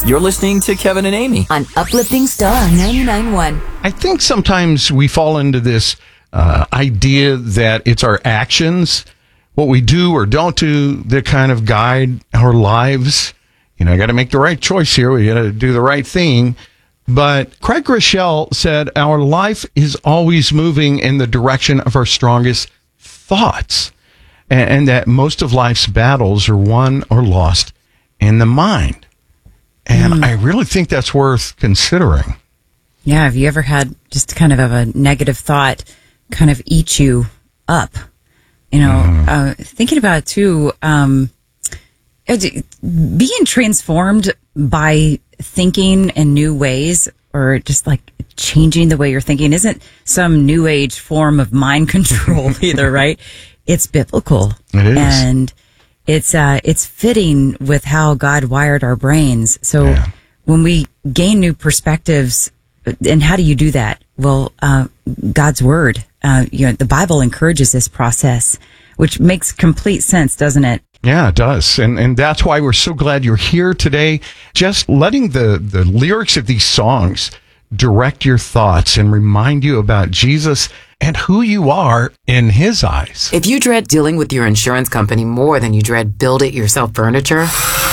You're listening to Kevin and Amy on Uplifting Star 99.1. I think sometimes we fall into this idea that it's our actions, what we do or don't do, that kind of guide our lives. You know, I got to make the right choice here. We got to do the right thing. But Craig Groeschel said our life is always moving in the direction of our strongest thoughts, and that most of life's battles are won or lost in the mind. And I really think that's worth considering. Yeah. Have you ever had just kind of a negative thought kind of eat you up? You know, thinking about it too, being transformed by thinking in new ways, or just like changing the way you're thinking, isn't some new age form of mind control either, right? It's biblical. It is. And it's fitting with how God wired our brains. So when we gain new perspectives, and how do you do that? Well, God's word, the Bible encourages this process, which makes complete sense, doesn't it? Yeah, it does. And that's why we're so glad you're here today. Just letting the lyrics of these songs direct your thoughts and remind you about Jesus and who you are in his eyes. If you dread dealing with your insurance company more than you dread build-it-yourself furniture,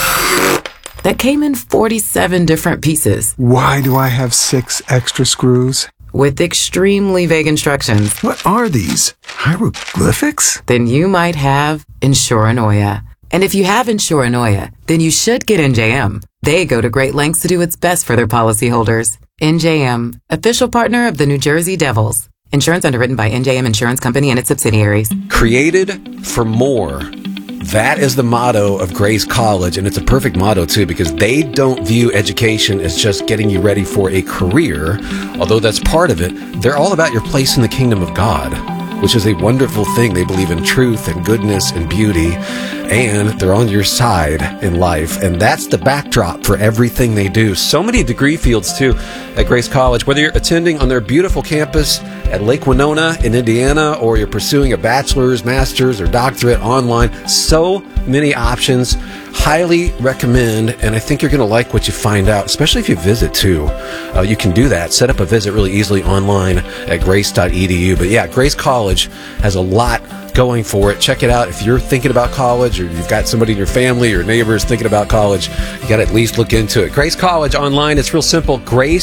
that came in 47 different pieces. Why do I have 6 extra screws? With extremely vague instructions. What are these? Hieroglyphics? Then you might have Insuranoia. And if you have Insuranoia, then you should get NJM. They go to great lengths to do what's best for their policyholders. NJM, official partner of the New Jersey Devils. Insurance underwritten by NJM Insurance Company and its subsidiaries. Created for more. That is the motto of Grace College, and it's a perfect motto, too, because they don't view education as just getting you ready for a career, although that's part of it. They're all about your place in the kingdom of God, which is a wonderful thing. They believe in truth and goodness and beauty, and they're on your side in life, and that's the backdrop for everything they do. So many degree fields, too, at Grace College. Whether you're attending on their beautiful campus at Lake Winona in Indiana, or you're pursuing a bachelor's, master's, or doctorate online, so many options. Highly recommend, and I think you're going to like what you find out, especially if you visit too. You can do that. Set up a visit really easily online at grace.edu. But yeah, Grace College has a lot going for it. Check it out. If you're thinking about college, or you've got somebody in your family or neighbors thinking about college, you got to at least look into it. Grace College online, it's real simple.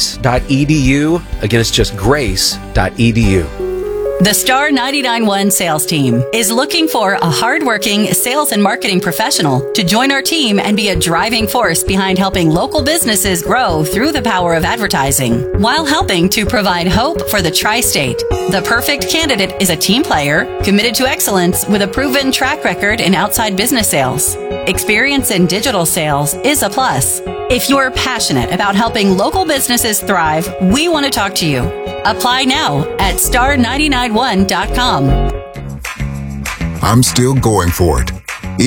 Grace.edu. Again, it's just grace.edu. The Star 99.1 sales team is looking for a hardworking sales and marketing professional to join our team and be a driving force behind helping local businesses grow through the power of advertising, while helping to provide hope for the tri-state. The perfect candidate is a team player, committed to excellence with a proven track record in outside business sales. Experience in digital sales is a plus. If you're passionate about helping local businesses thrive, we want to talk to you. Apply now at star991.com. I'm still going for it.